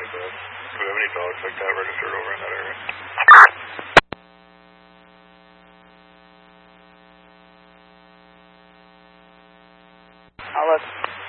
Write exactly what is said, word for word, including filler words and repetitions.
any dogs. Do we have any dogs like that registered over in that area? I'll look.